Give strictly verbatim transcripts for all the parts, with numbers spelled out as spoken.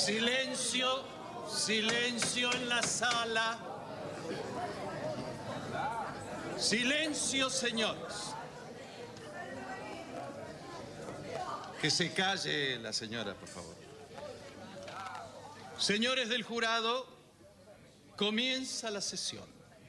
Silencio, silencio en la sala. Silencio, señores. Que se calle la señora, por favor. Señores del jurado, comienza la sesión.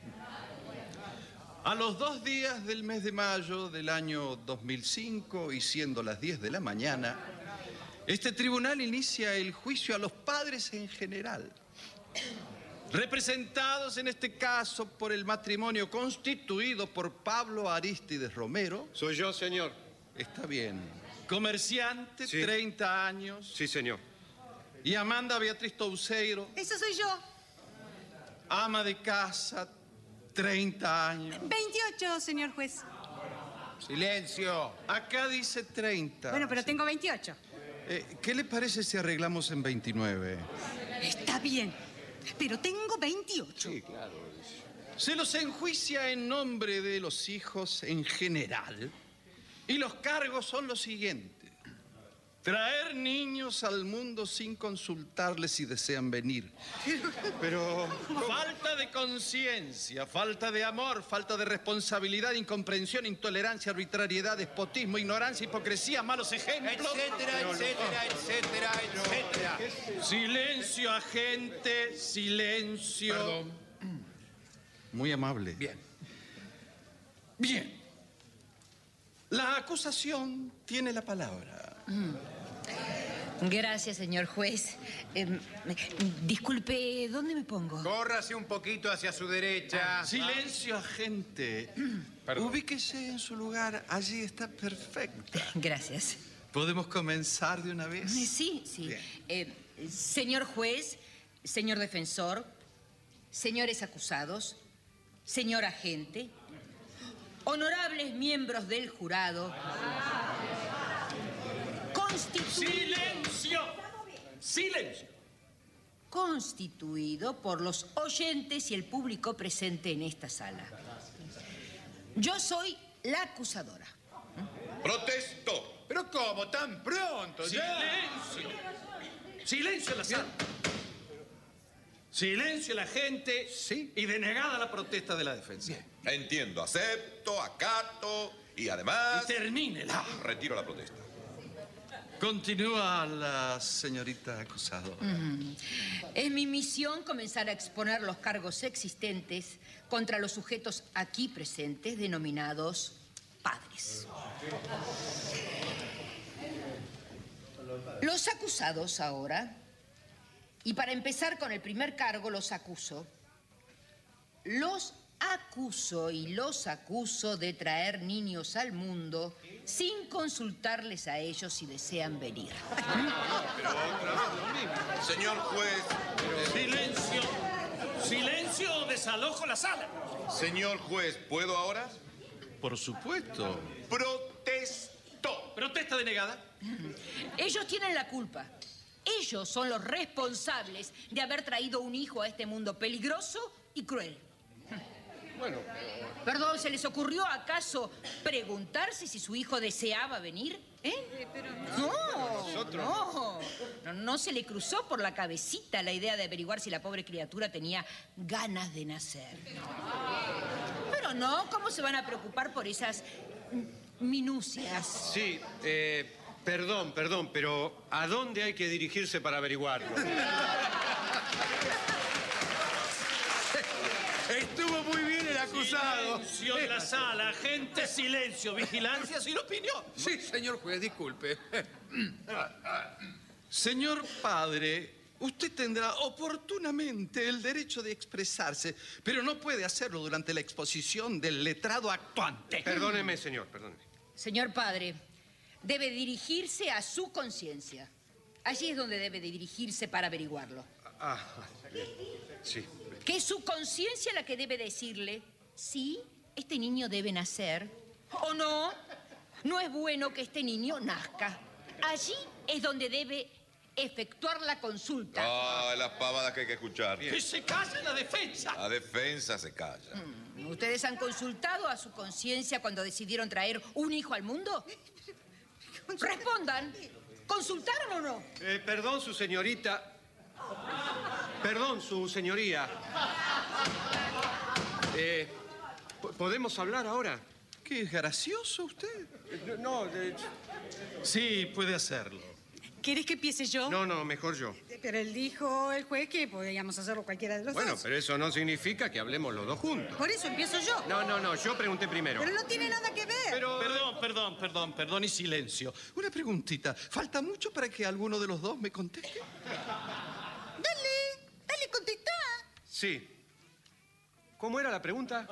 A los dos días del mes de mayo del año dos mil cinco y siendo las diez de la mañana, este tribunal inicia el juicio a los padres en general, representados en este caso por el matrimonio constituido por Pablo Arístides Romero. Soy yo, señor. Está bien. Comerciante, sí. treinta años. Sí, señor. Y Amanda Beatriz Touceiro. Eso soy yo. Ama de casa, treinta años. veintiocho, señor juez. Silencio. Acá dice treinta. Bueno, pero tengo veintiocho. Eh, ¿Qué le parece si arreglamos en veintinueve? Está bien, pero tengo veintiocho. Sí, claro. Se los enjuicia en nombre de los hijos en general. Y los cargos son los siguientes. Traer niños al mundo sin consultarles si desean venir. Pero... Falta de conciencia, falta de amor, falta de responsabilidad, incomprensión, intolerancia, arbitrariedad, despotismo, ignorancia, hipocresía, malos ejemplos. Etcétera, Pero etcétera, no. etcétera, etcétera. Silencio, agente, silencio. Perdón. Muy amable. Bien. Bien. La acusación tiene la palabra. Mm. Gracias, señor juez. Eh, disculpe, ¿dónde me pongo? Córrase un poquito hacia su derecha. Ah, silencio, agente. Perdón. Ubíquese en su lugar. Allí está perfecta. Gracias. ¿Podemos comenzar de una vez? Sí, sí. Eh, señor juez, señor defensor, señores acusados, señor agente, honorables miembros del jurado, constituido... ¡Silencio! ¡Silencio! Constituido por los oyentes y el público presente en esta sala. Yo soy la acusadora. ¡Protesto! ¿Pero cómo? ¿Tan pronto ya? ¡Silencio! ¡Silencio en la sala! Silencio la gente. Sí. Y denegada la protesta de la defensa. Bien. Entiendo, acepto, acato y además... Y termínela. Retiro la protesta. Continúa la señorita acusado. Mm. Es mi misión comenzar a exponer los cargos existentes contra los sujetos aquí presentes, denominados padres. Los acusados ahora, y para empezar con el primer cargo, los acuso, los acuso y los acuso de traer niños al mundo sin consultarles a ellos si desean venir. Pero otra vez lo mismo. Señor juez... Silencio. Silencio o desalojo la sala. Señor juez, ¿puedo ahora? Por supuesto. Protesto. Protesta denegada. Ellos tienen la culpa. Ellos son los responsables de haber traído un hijo a este mundo peligroso y cruel. Bueno, Perdón, ¿se les ocurrió acaso preguntarse si su hijo deseaba venir? ¿Eh? No, no, no, no se le cruzó por la cabecita la idea de averiguar si la pobre criatura tenía ganas de nacer. Pero no, ¿cómo se van a preocupar por esas minucias? sí, eh, perdón, perdón, pero ¿a dónde hay que dirigirse para averiguarlo? Estuvo muy bien el acusado. Silencio en la sala. Gente, silencio. Vigilancia sin opinión. Sí, señor juez, disculpe. Señor padre, usted tendrá oportunamente el derecho de expresarse, pero no puede hacerlo durante la exposición del letrado actuante. Perdóneme, señor, perdóneme. Señor padre, debe dirigirse a su conciencia. Allí es donde debe de dirigirse para averiguarlo. Ah, bien. Sí. Que es su conciencia la que debe decirle si este niño debe nacer o no. No es bueno que este niño nazca. Allí es donde debe efectuar la consulta. Ah, las pavadas que hay que escuchar. Que se calle la defensa. La defensa se calla. Mm, ¿Ustedes han consultado a su conciencia cuando decidieron traer un hijo al mundo? Respondan. ¿Consultaron o no? Eh, perdón, su señorita, Perdón, su señoría. Eh, ¿Podemos hablar ahora? ¿Qué es gracioso usted? No, de... Sí, puede hacerlo. ¿Quieres que empiece yo? No, no, mejor yo. Pero él dijo, el juez, que podíamos hacerlo cualquiera de los Bueno, dos. pero eso no significa que hablemos los dos juntos. Por eso empiezo yo. No, no, no, yo pregunté primero. Pero no tiene nada que ver. Pero... Perdón, perdón, perdón, perdón y silencio. Una preguntita. ¿Falta mucho para que alguno de los dos me conteste? Dale, dale, contestá. Sí. ¿Cómo era la pregunta?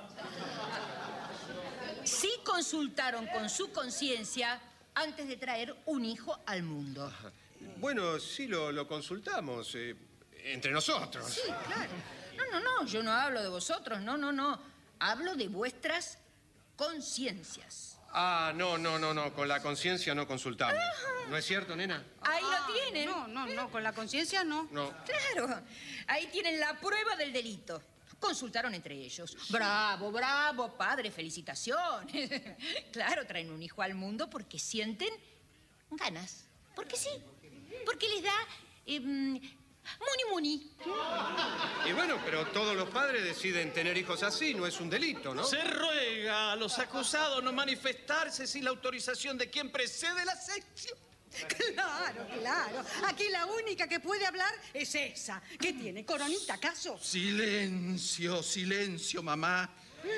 Sí consultaron con su conciencia antes de traer un hijo al mundo. Bueno, sí lo, lo consultamos. Eh, entre nosotros. Sí, claro. No, no, no, yo no hablo de vosotros, no, no, no. Hablo de vuestras conciencias. Ah, no, no, no, no. Con la conciencia no consultamos. ¿No es cierto, nena? Ahí Ah, lo tienen. No, no, no, con la conciencia no. No. Claro, ahí tienen la prueba del delito. Consultaron entre ellos. Bravo, bravo, padre, felicitaciones. Claro, traen un hijo al mundo porque sienten ganas. Porque sí. Porque les da eh, muni muni. Y bueno, pero todos los padres deciden tener hijos así, no es un delito, ¿no? Se ruega a los acusados no manifestarse sin la autorización de quien precede la sección. Claro, claro. Aquí la única que puede hablar es esa. ¿Qué tiene? ¿Coronita, acaso? Silencio, silencio, mamá.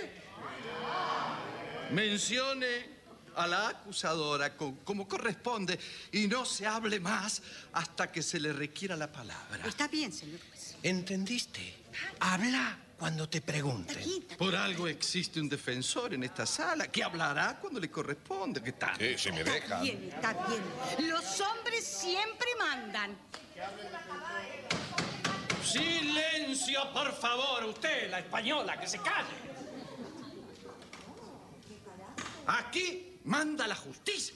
Mencione a la acusadora co- como corresponde y no se hable más hasta que se le requiera la palabra. Está bien, señor juez. ¿Entendiste? Habla cuando te pregunten. Aquí, Por algo existe un defensor en esta sala que hablará cuando le corresponde. ¿Qué tal? Sí, si me está dejan. bien, está bien. Los hombres siempre mandan. Silencio, por favor, usted, la española, que se calle. Aquí manda la justicia.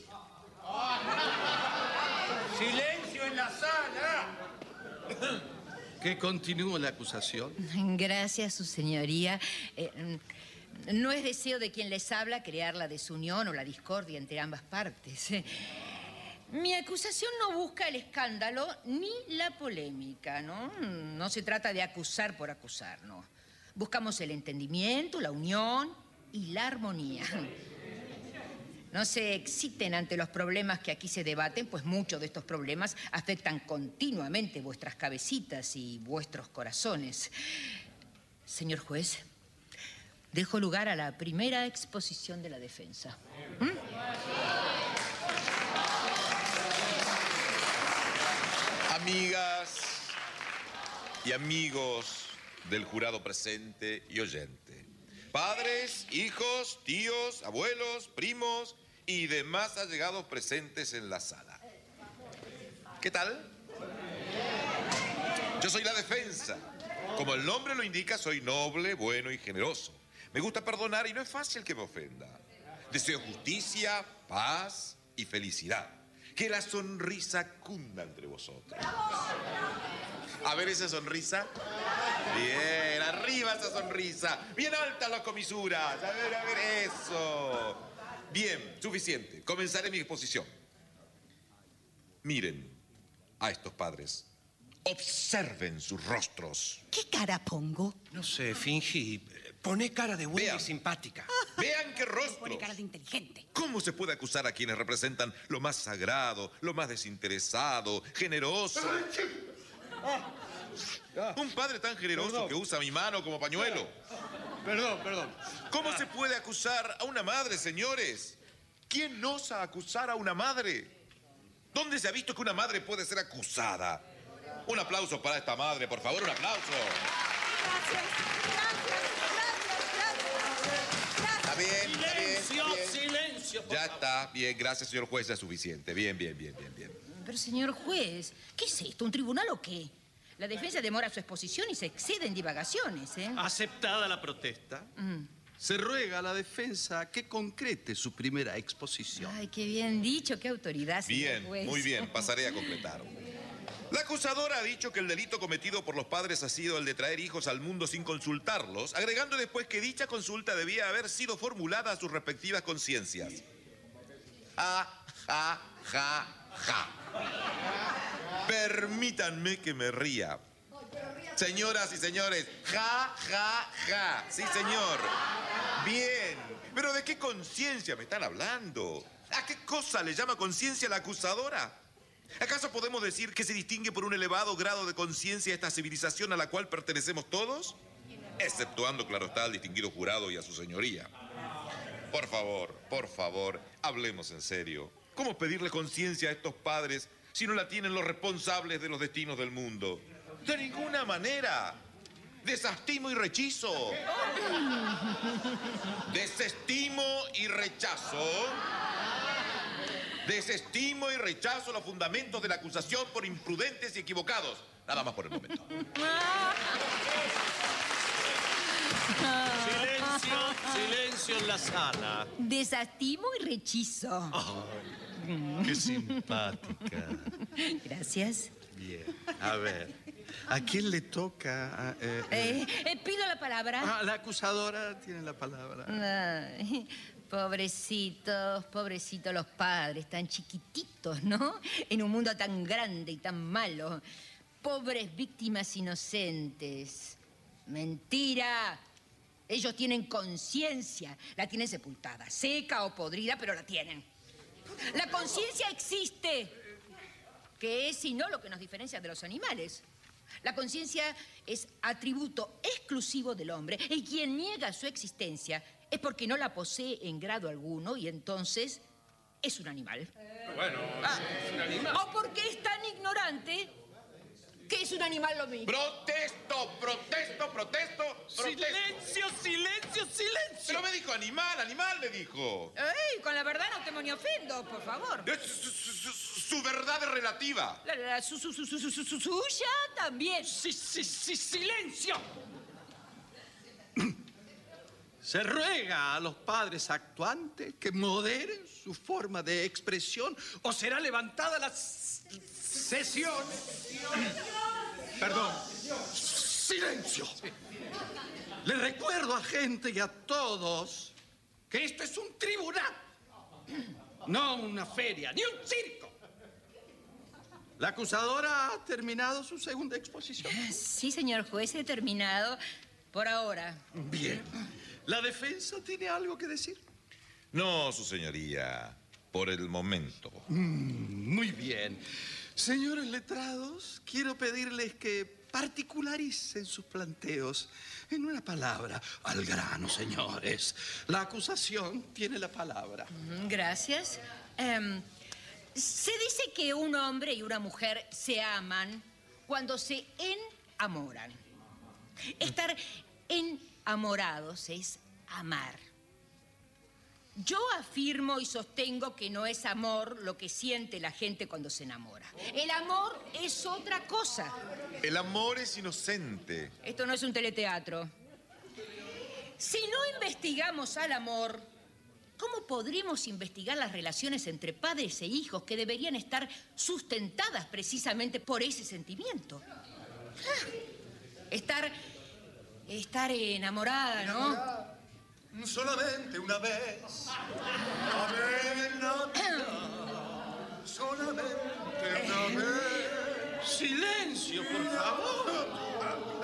¡Silencio en la sala! Que continúe la acusación. Gracias, su señoría. Eh, no es deseo de quien les habla crear la desunión o la discordia entre ambas partes. Mi acusación no busca el escándalo ni la polémica, ¿no? No se trata de acusar por acusar, no. Buscamos el entendimiento, la unión y la armonía. No se exciten ante los problemas que aquí se debaten, pues muchos de estos problemas afectan continuamente vuestras cabecitas y vuestros corazones. Señor juez, dejo lugar a la primera exposición de la defensa. ¿Mm? Amigas y amigos del jurado presente y oyente. Padres, hijos, tíos, abuelos, primos y demás allegados presentes en la sala. ¿Qué tal? Yo soy la defensa. Como el nombre lo indica, soy noble, bueno y generoso. Me gusta perdonar y no es fácil que me ofenda. Deseo justicia, paz y felicidad. Que la sonrisa cunda entre vosotros. A ver esa sonrisa. Bien, arriba esa sonrisa. Bien altas las comisuras. A ver, a ver, eso. Bien, suficiente. Comenzaré mi exposición. Miren a estos padres. Observen sus rostros. ¿Qué cara pongo? No sé, fingí. Poné cara de buena Vean. y simpática. Vean qué Pone rostros. cara de inteligente. ¿Cómo se puede acusar a quienes representan lo más sagrado, lo más desinteresado, generoso? Un padre tan generoso Perdón. que usa mi mano como pañuelo. Perdón, perdón. ¿Cómo se puede acusar a una madre, señores? ¿Quién osa acusar a una madre? ¿Dónde se ha visto que una madre puede ser acusada? Un aplauso para esta madre, por favor, un aplauso. Gracias, gracias, gracias, gracias. Está bien, está bien, Silencio, bien. silencio. por Ya favor. está, bien, gracias, señor juez, ya es suficiente. Bien, bien, bien, bien, bien. Pero, señor juez, ¿qué es esto? ¿Un tribunal o qué? La defensa demora su exposición y se excede en divagaciones, ¿eh? Aceptada la protesta, se ruega a la defensa que concrete su primera exposición. Ay, qué bien dicho, qué autoridad, señor Bien, juez. muy bien, pasaré a concretar. La acusadora ha dicho que el delito cometido por los padres ha sido el de traer hijos al mundo sin consultarlos, agregando después que dicha consulta debía haber sido formulada a sus respectivas conciencias. Ja, ja, ja, ja. Permítanme que me ría, Señoras y señores, ja, ja, ja. Sí, señor. Bien. Pero ¿de qué conciencia me están hablando? ¿A qué cosa le llama conciencia la acusadora? ¿Acaso podemos decir que se distingue por un elevado grado de conciencia esta civilización a la cual pertenecemos todos? Exceptuando, claro está, al distinguido jurado y a su señoría. Por favor, por favor, hablemos en serio. ¿Cómo pedirle conciencia a estos padres si no la tienen los responsables de los destinos del mundo? De ninguna manera. Desestimo y rechazo. Desestimo y rechazo. Desestimo y rechazo los fundamentos de la acusación por imprudentes y equivocados. Nada más por el momento. Silencio, silencio en la sala. Desestimo y rechazo. Ay, qué simpática. Gracias. Bien, a ver. ¿A quién le toca? A, eh, eh? Eh, eh, pido la palabra. Ah, la acusadora tiene la palabra. Ay, pobrecitos, pobrecitos los padres, tan chiquititos, ¿no? En un mundo tan grande y tan malo. Pobres víctimas inocentes. Mentira. Ellos tienen conciencia. La tienen sepultada, seca o podrida, pero la tienen. La conciencia existe, que es, si no, lo que nos diferencia de los animales. La conciencia es atributo exclusivo del hombre, y quien niega su existencia es porque no la posee en grado alguno y entonces es un animal. Bueno, Ah, es un animal. o porque es tan ignorante que es un animal lo mismo. Protesto, protesto, protesto, protesto. Silencio, silencio, silencio. Pero me dijo animal, animal me dijo. Ey, con la verdad no temo ni ofendo, por favor. Es Su, su- su- su verdad es relativa. La, la- la- su, su, su, su, su, su- su- suya también. Sí, sí, sí, silencio. Se ruega a los padres actuantes que moderen su forma de expresión o será levantada la s- sesión. Perdón. Silencio. Le recuerdo a gente y a todos que esto es un tribunal, no una feria, ni un circo. La acusadora ha terminado su segunda exposición. Sí, señor juez, he terminado por ahora. Bien. ¿La defensa tiene algo que decir? No, su señoría, por el momento. Muy bien. Señores letrados, quiero pedirles que particularicen sus planteos. En una palabra, al grano, señores. La acusación tiene la palabra. Mm, Gracias. Em, se dice que un hombre y una mujer se aman cuando se enamoran. Estar enamorados es amar. Yo afirmo y sostengo que no es amor lo que siente la gente cuando se enamora. El amor es otra cosa. El amor es inocente. Esto no es un teleteatro. Si no investigamos al amor, ¿cómo podremos investigar las relaciones entre padres e hijos que deberían estar sustentadas precisamente por ese sentimiento? Ah, Estar, estar enamorada, ¿no? Solamente una vez. A ver, no, no. Solamente una vez. Silencio, por favor.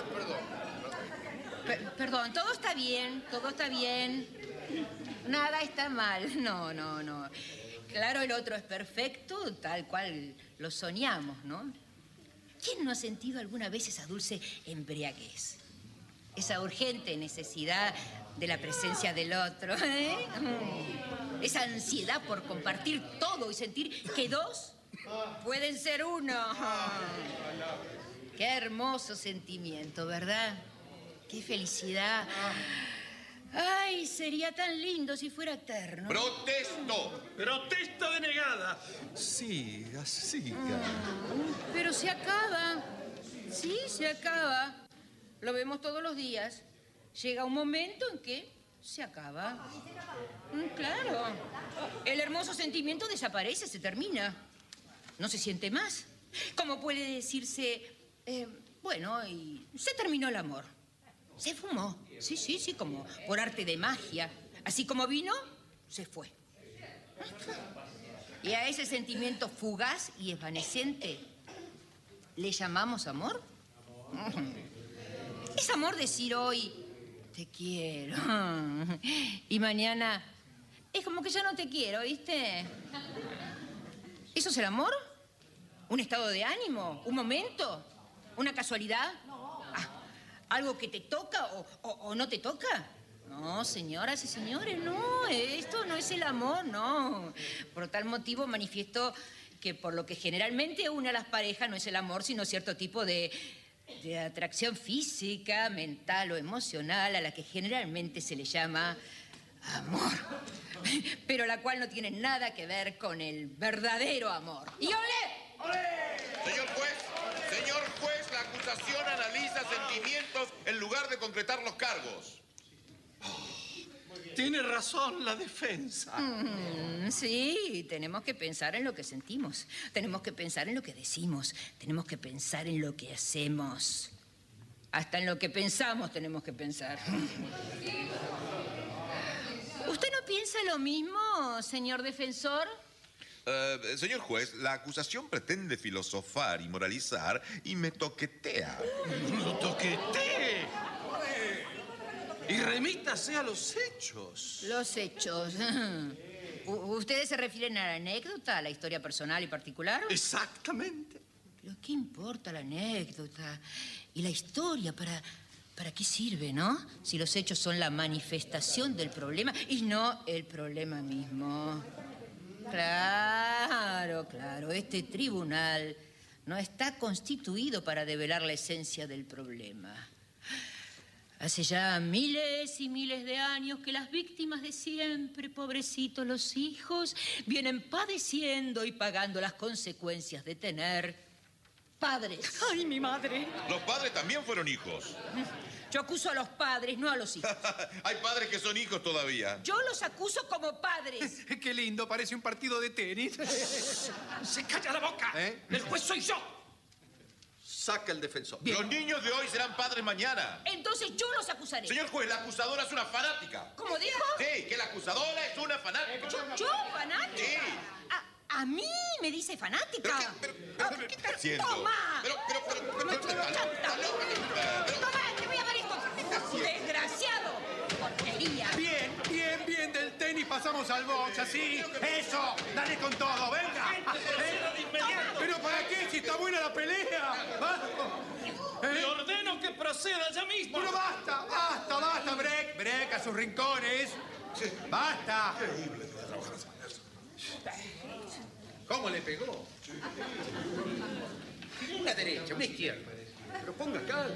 Per- perdón, todo está bien, todo está bien. Nada está mal. No, no, no. Claro, el otro es perfecto, tal cual lo soñamos, ¿no? ¿Quién no ha sentido alguna vez esa dulce embriaguez? Esa urgente necesidad de la presencia del otro, ¿eh? Mm. Esa ansiedad por compartir todo y sentir que dos pueden ser uno. Qué hermoso sentimiento, ¿verdad? Qué felicidad. Ay, sería tan lindo si fuera eterno. Protesto. Protesta denegada. Siga, siga. Pero se acaba. Sí, se acaba. Lo vemos todos los días. Llega un momento en que se acaba. Mm, Claro. El hermoso sentimiento desaparece, se termina. No se siente más. Como puede decirse, eh, bueno, y se terminó el amor. Se fumó. Sí, sí, sí, como por arte de magia. Así como vino, se fue. Y a ese sentimiento fugaz y evanescente, ¿le llamamos amor? Es amor decir hoy, te quiero. Y mañana, es como que ya no te quiero, ¿viste? ¿Eso es el amor? ¿Un estado de ánimo? ¿Un momento? ¿Una casualidad? Ah, ¿algo que te toca o, o, o no te toca? No, señoras y señores, no. Esto no es el amor, no. Por tal motivo manifiesto que por lo que generalmente une a las parejas no es el amor, sino cierto tipo de, de atracción física, mental o emocional a la que generalmente se le llama amor. Pero la cual no tiene nada que ver con el verdadero amor. ¡Y olé! ¡Olé! Señor juez, señor juez, la acusación analiza sentimientos en lugar de concretar los cargos. Tiene razón la defensa. Mm, sí, tenemos que pensar en lo que sentimos. Tenemos que pensar en lo que decimos. Tenemos que pensar en lo que hacemos. Hasta en lo que pensamos tenemos que pensar. ¿Usted no piensa lo mismo, señor defensor? Uh, señor juez, la acusación pretende filosofar y moralizar y me toquetea. ¡No toquetee! Y remítase a los hechos. Los hechos. ¿Ustedes se refieren a la anécdota, a la historia personal y particular? Exactamente. Pero ¿qué importa la anécdota y la historia? ¿Para, para qué sirve, no? Si los hechos son la manifestación del problema y no el problema mismo. Claro, claro. Este tribunal no está constituido para develar la esencia del problema. Hace ya miles y miles de años que las víctimas de siempre, pobrecitos los hijos, vienen padeciendo y pagando las consecuencias de tener padres. ¡Ay, mi madre! Los padres también fueron hijos. Yo acuso a los padres, no a los hijos. Hay padres que son hijos todavía. Yo los acuso como padres. Qué lindo, parece un partido de tenis. ¡Se calla la boca! ¿Eh? ¡El juez soy yo! Saca el defensor. Los niños de hoy serán padres mañana. Entonces yo los acusaré. Señor juez, la acusadora es una fanática. ¿Cómo dijo? Sí, que la acusadora es una fanática. ¿Yo, yo fanática? Sí. A, a mí me dice fanática. ¿Pero qué, pero, pero, pero, ¿qué está haciendo? ¡Toma! Pero, pero, pero, pero, ¡Me pero, chanta! pero- ¡Toma, te voy a dar esto! ¡Desgraciado! ¡Porquería! Bien, bien, bien, del tenis pasamos al box, así. ¡Eso! ¡Dale con todo, venga! ¿Eh? ¿Pero para qué? Si está buena la pelea. ¡Vamos! Le ordeno que proceda ya mismo. Pero basta, basta, basta, Breck. Breck a sus rincones. Basta. ¿Cómo le pegó? Una derecha, una izquierda. Pero ponga calma.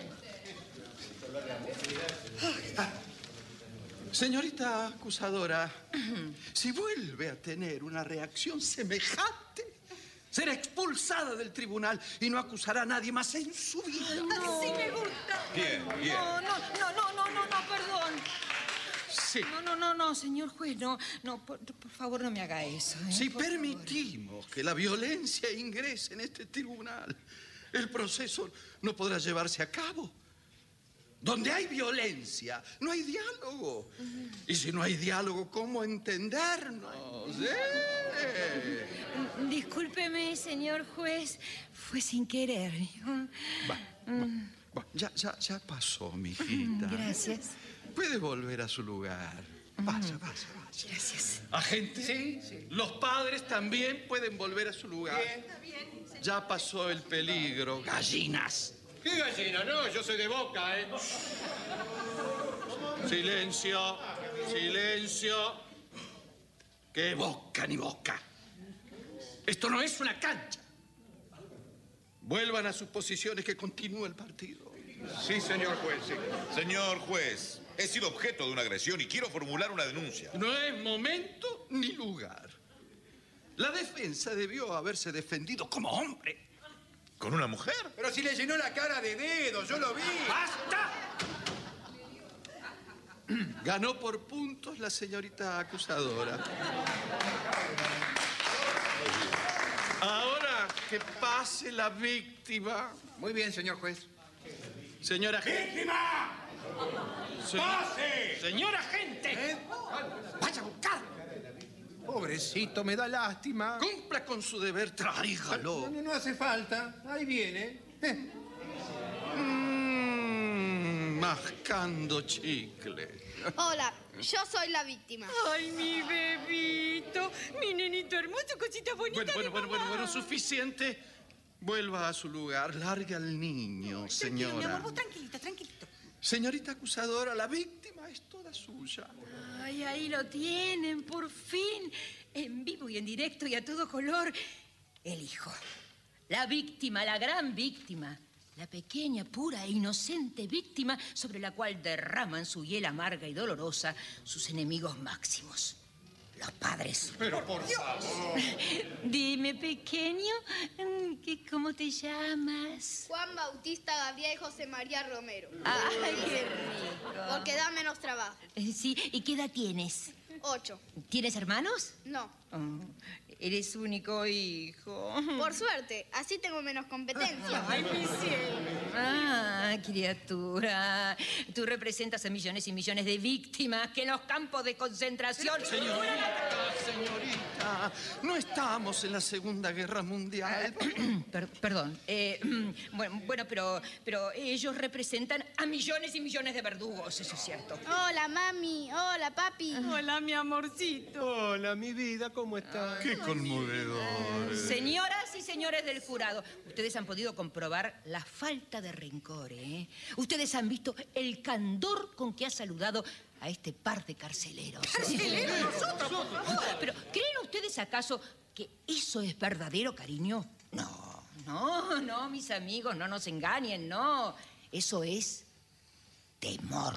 Señorita acusadora, si vuelve a tener una reacción semejante, será expulsada del tribunal y no acusará a nadie más en su vida. ¡Así me gusta! Bien, bien. No, no, no, no, no, no, no, perdón. Sí. No, no, no, no, señor juez, no, no, por, por favor no me haga eso. ¿eh? Si Por permitimos que la violencia ingrese en este tribunal, el proceso no podrá llevarse a cabo. Donde hay violencia, no hay diálogo. Y si no hay diálogo, ¿cómo entendernos? ¿Eh? favor. Discúlpeme, señor juez, fue sin querer. Va, va, va. Ya, ya, ya pasó, mijita. Gracias. Puede volver a su lugar. Vaya, vaya, vaya. Gracias. Agente, Sí, sí. los padres también pueden volver a su lugar. Bien. Ya pasó el peligro. Gallinas. ¿Qué gallina? No, yo soy de Boca, ¿eh? Silencio, silencio. Que boca ni boca. Esto no es una cancha. Vuelvan a sus posiciones que continúa el partido. Sí, señor juez, sí. Señor juez, he sido objeto de una agresión y quiero formular una denuncia. No es momento ni lugar. La defensa debió haberse defendido como hombre. ¿Con una mujer? Pero si le llenó la cara de dedos, yo lo vi. ¡Basta! Ganó por puntos la señorita acusadora. Ahora que pase la víctima. Muy bien, señor juez. Señora agente. ¡Víctima! Se- ¡Pase! Señora agente. ¿Eh? Vaya a buscar. Pobrecito, me da lástima. Cumpla con su deber, No, tráigalo. no, no hace falta. Ahí viene. Eh. Mm, mascando chicle. Hola, yo soy la víctima. Ay, mi bebito, mi nenito hermoso, cosita bonita. Bueno, bueno, de bueno, bueno, mamá. bueno, suficiente. Vuelva a su lugar. Largue al niño, Tranquilo, mi amor, señora. vos tranquilito, tranquilito. Señorita acusadora, la víctima es toda suya. Ay, ahí lo tienen, por fin. En vivo y en directo y a todo color. El hijo. La víctima, la gran víctima. La pequeña, pura e inocente víctima sobre la cual derraman su hiel amarga y dolorosa sus enemigos máximos. Los padres. Pero por favor. Dime, pequeño, ¿qué- ¿cómo te llamas? Juan Bautista Gabriel José María Romero. Ay, qué rico. Porque da menos trabajo. Eh, Sí, ¿y qué edad tienes? Ocho. ¿Tienes hermanos? No. Oh, eres único hijo. Por suerte, así tengo menos competencia. Ay, mi cielo. Ah, criatura. Tú representas a millones y millones de víctimas que en los campos de concentración... Señorita, señorita, no estamos en la Segunda Guerra Mundial. Per- perdón. eh, bueno, bueno, pero, pero ellos representan a millones y millones de verdugos, eso es cierto. Hola, mami. Hola, papi. Hola, mi amorcito. Hola, mi vida, ¿cómo estás? Qué conmovedor. Señoras y señores del jurado, ustedes han podido comprobar la falta de rencor, ¿eh? Ustedes han visto el candor con que ha saludado a este par de carceleros. ¿Carceleros nosotros, por favor? Pero, ¿creen ustedes acaso que eso es verdadero cariño? No, no, no, mis amigos, no nos engañen, no. Eso es temor.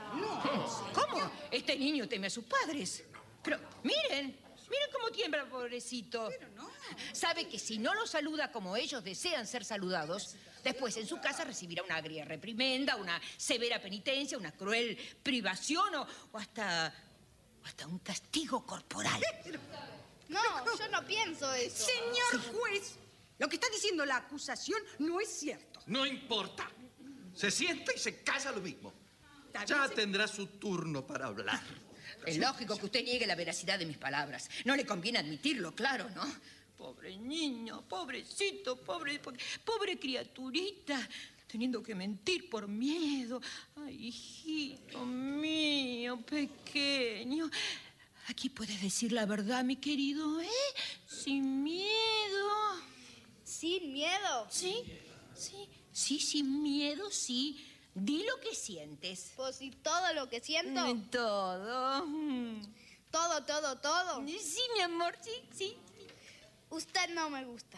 ¿Cómo? Este niño teme a sus padres. Pero miren, miren cómo tiembla, pobrecito. Sabe que si no lo saluda como ellos desean ser saludados, después en su casa recibirá una agria reprimenda, una severa penitencia, una cruel privación o, o hasta, o hasta un castigo corporal. No, yo no pienso eso. Señor juez, lo que está diciendo la acusación no es cierto. No importa. Se sienta y se calla lo mismo. Está Ya bien, se- tendrá su turno para hablar. Es lógico que usted niegue la veracidad de mis palabras. No le conviene admitirlo, claro, ¿no? Pobre niño, pobrecito, pobre, pobre criaturita, teniendo que mentir por miedo. Ay, hijito mío, pequeño. Aquí puedes decir la verdad, mi querido, ¿eh? Sin miedo. ¿Sin miedo? Sí, sí, sí, sin miedo, sí. Di lo que sientes. Pues si todo lo que siento, Mm, Todo. Mm. todo, todo, todo, Sí, mi amor, sí, sí. usted no me gusta.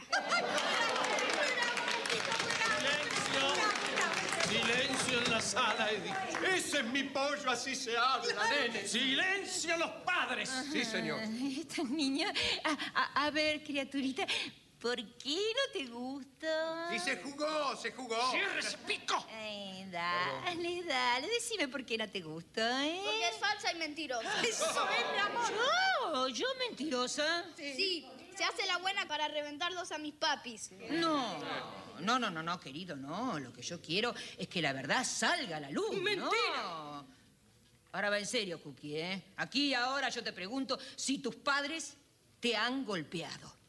Silencio en la sala, he dicho. Ese es mi pollo, así se habla, nene. ¡Silencio los padres! Sí, señor. Ay, esta niña. A, a- a ver, criaturita, ¿por qué no te gusta? Y se jugó, se jugó. ¡Cierre ese pico! Ay, dale, dale, decime por qué no te gusta, ¿eh? Porque es falsa y mentirosa. Eso es, mi amor. ¿Yo? ¿Yo mentirosa? Sí, se hace la buena para reventarlos a mis papis. No, no, no, no, no, querido, no. Lo que yo quiero es que la verdad salga a la luz, Mentira. ¿no? Ahora va en serio, Cookie, ¿eh? Aquí y ahora yo te pregunto si tus padres te han golpeado.